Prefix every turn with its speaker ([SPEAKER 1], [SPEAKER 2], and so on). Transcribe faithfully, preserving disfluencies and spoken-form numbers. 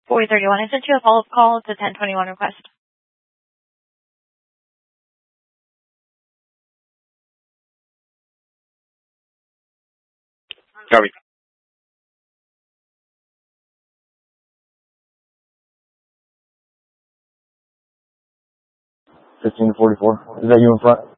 [SPEAKER 1] four thirty-one. I sent you a follow-up call. It's a ten twenty-one request.
[SPEAKER 2] Copy. fifteen to forty-four. Is that you in front?